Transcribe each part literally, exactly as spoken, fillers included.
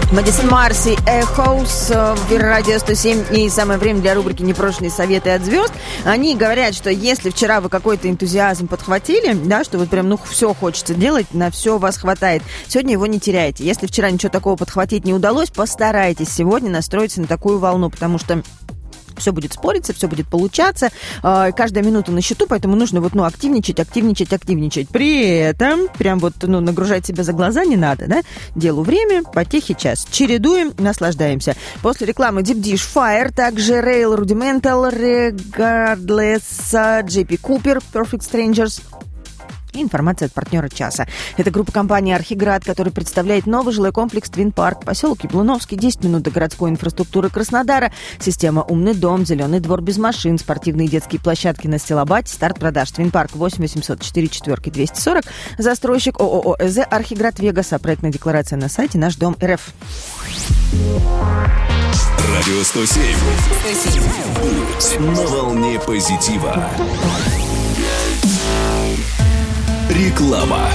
Мэдисон Марси, Эхоус, Радио сто семь. И самое время для рубрики «Непрошенные советы от звезд». Они говорят, что если вчера вы какой-то энтузиазм подхватили, да, что вот прям, ну, все хочется делать, на все вас хватает, сегодня его не теряйте. Если вчера ничего такого подхватить не удалось, постарайтесь сегодня настроиться на такую волну, потому что все будет спориться, все будет получаться, э, каждая минута на счету, поэтому нужно вот, ну, активничать, активничать, активничать. При этом прям вот, ну, нагружать себя за глаза не надо, да? Делу время, потехи час. Чередуем, наслаждаемся. После рекламы Deep Dish Fire, также Rail Rudimental, Regardless, джей пи Cooper, Perfect Strangers. И информация от партнера часа. Это группа компании «Архиград», которая представляет новый жилой комплекс «Твин Парк», поселок Яблоновский, десять минут до городской инфраструктуры Краснодара, система «Умный дом», зеленый двор без машин, спортивные детские площадки на Стилобате, старт продаж. «Твин Парк» восемь восемьсот четыре четыре двести сорок, застройщик ООО «ЭЗ Архиград Вегас», а проектная декларация на сайте «Наш дом РФ». Радио сто семь. Будь на волне позитива. Реклама.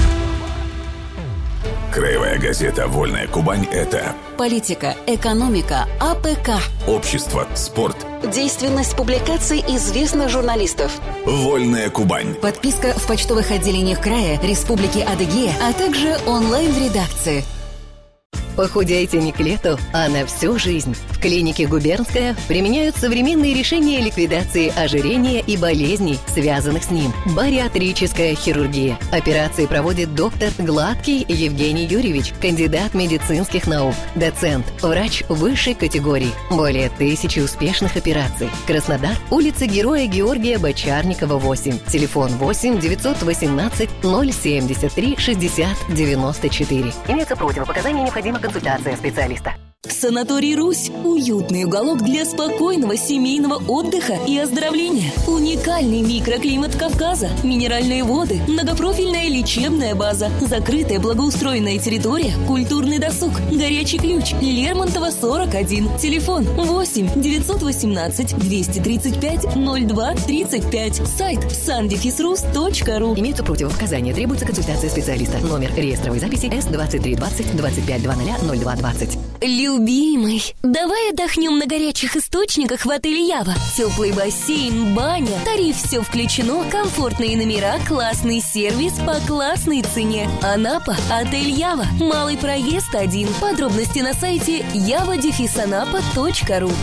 Краевая газета «Вольная Кубань» — это политика, экономика, АПК, общество, спорт, действенность публикаций известных журналистов. «Вольная Кубань». Подписка в почтовых отделениях края, Республики Адыгея, а также онлайн в редакции. Похудейте не к лету, а на всю жизнь. В клинике «Губернская» применяют современные решения ликвидации ожирения и болезней, связанных с ним. Бариатрическая хирургия. Операции проводит доктор Гладкий Евгений Юрьевич, кандидат медицинских наук, доцент, врач высшей категории. Более тысячи успешных операций. Краснодар, улица Героя Георгия Бочарникова, восемь. Телефон восемь девятьсот восемнадцать ноль семьдесят три шестьдесят девяносто четыре. Имеются противопоказания, необходима консультация специалиста. Санаторий «Русь» – уютный уголок для спокойного семейного отдыха и оздоровления. Уникальный микроклимат Кавказа, минеральные воды, многопрофильная лечебная база, закрытая благоустроенная территория, культурный досуг, горячий ключ, Лермонтова, сорок один. Телефон восемь девятьсот восемнадцать двести тридцать пять ноль два тридцать пять. Сайт сан дефис рус точка ру. Имеются противопоказания, требуется консультация специалиста. Номер реестровой записи эс двадцать три двадцать двадцать пять двадцать ноль два двадцать. Любимый, давай отдохнем на горячих источниках в отеле Ява. Теплый бассейн, баня, тариф все включено, комфортные номера, классный сервис по классной цене. Анапа, отель Ява, малый проезд один. Подробности на сайте ява дефис анапа точка ру.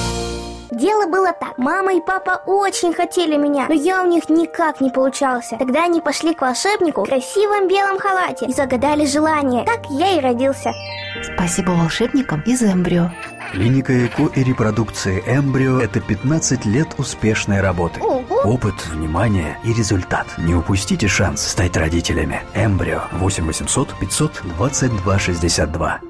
Дело было так. Мама и папа очень хотели меня, но я у них никак не получался. Тогда они пошли к волшебнику в красивом белом халате и загадали желание. Так я и родился. Спасибо волшебникам из Эмбрио. Клиника ЭКО и репродукции Эмбрио – это пятнадцать лет успешной работы. Ого. Опыт, внимание и результат. Не упустите шанс стать родителями. Эмбрио восемь восемьсот пятьсот двадцать два шестьдесят два.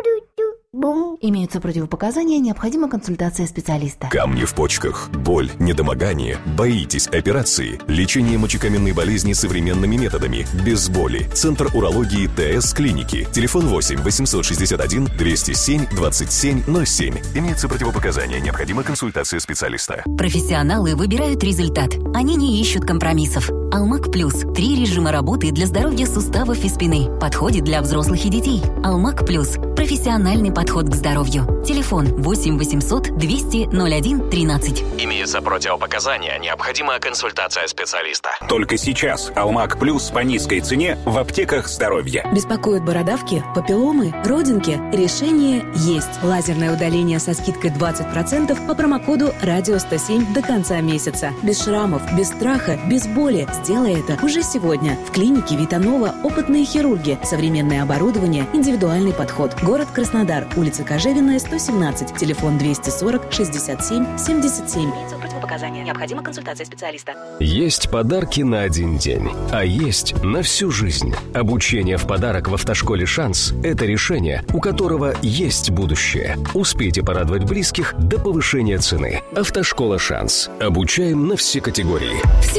Бум. Имеются противопоказания, необходима консультация специалиста. Камни в почках, боль, недомогание, боитесь операции, лечение мочекаменной болезни современными методами, без боли. Центр урологии ТС клиники. Телефон восемь восемьсот шестьдесят один двести семь двадцать семь ноль семь. Имеются противопоказания, необходима консультация специалиста. Профессионалы выбирают результат. Они не ищут компромиссов. Алмак Плюс. Три режима работы для здоровья суставов и спины. Подходит для взрослых и детей. Алмак Плюс. Профессиональный подход к здоровью. Телефон восемь восемьсот двести ноль один тринадцать. Имеются противопоказания, необходима консультация специалиста. Только сейчас Алмак Плюс по низкой цене в аптеках здоровья. Беспокоят бородавки, папилломы, родинки? Решение есть. Лазерное удаление со скидкой двадцать процентов по промокоду радио сто семь до конца месяца. Без шрамов, без страха, без боли. Сделай это уже сегодня. В клинике Витанова опытные хирурги, современное оборудование, индивидуальный подход. Город Краснодар, улица Кожевенная, сто семнадцать, телефон двести сорок шестьдесят семь семьдесят семь. Противопоказания. Необходима консультация специалиста. Есть подарки на один день, а есть на всю жизнь. Обучение в подарок в автошколе «Шанс» – это решение, у которого есть будущее. Успейте порадовать близких до повышения цены. Автошкола «Шанс». Обучаем на все категории. Все